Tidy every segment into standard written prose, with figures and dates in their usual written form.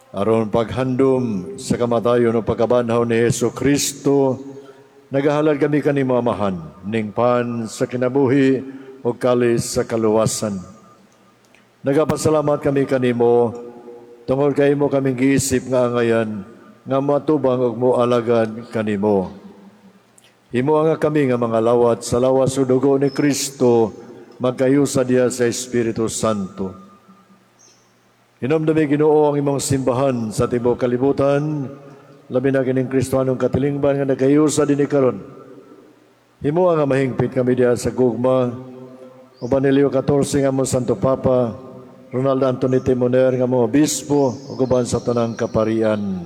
aron paghandom sa kamatayon o pagkabanhaw ni Hesus Kristo, nagahalad kami kanimo Amahan, ning pan sa kinabuhi o kalis sa kaluwasan. Nagapasalamat kami kanimo, tungod kay mo kaming giisip nga angayan, nga matubang og moalagad kanimo. Himo nga kami nga mga lawat sa lawas o dugo ni Kristo, magkayusa diya sa Espiritu Santo. Hinumdumi Ginoo ang imong simbahan sa tibuok kalibutan, labi na kining Kristohanong katilingban nga nagkayusa dinhi karon. Himo nga mahingpit kami diya sa gugma, uban ni Leo 14 nga mo Santo Papa, Ronald Anthony Timoner nga mo obispo, ug uban sa tanang kaparian.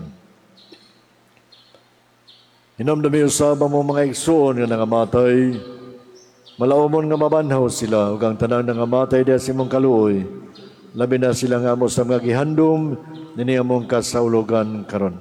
Hinumdumi usab ang mga igsoon nga nangamatay, malaumon nga mabanhaw sila, ug ang tanang nangamatay diya sa imong kaluoy, labi na sila nga mo sa mga gihandom nini among kasaulogan karon.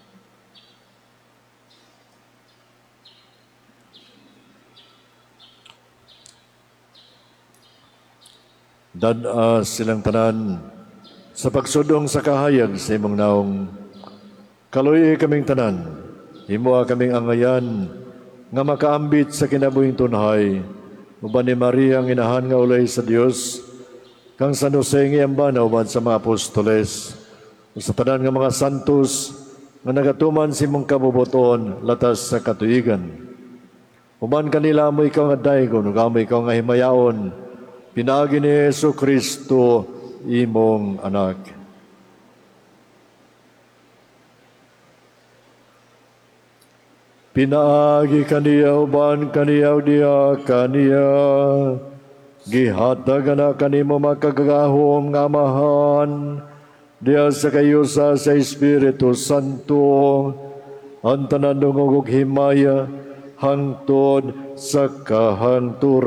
Dad-a silang tanan sa pagsudong sa kahayag sa imong naong. Kaluoy kaming tanan, himoa kaming angayan nga makaambit sa kinabuhing tunhay, uban ni Maria ang inahan nga ulay sa Dios, kang San Jose nga iyambana uban sa mga apostoles, ug sa tanan nga mga santos nga nagatuman sa imong kabubuton latas sa katuigan. Uban kanila mo ikaw nga daygon, ug amo ikaw nga himayaon, pinaagi ni Hesus Kristo, imong anak. Pinaagi kaniya uban kaniya diya kaniya, gihatag na kanimo makagagahom nga Amahan, diya sa kayusa sa Espiritu Santo, ang tanan dungog ug himaya hangtod sa kahangturan.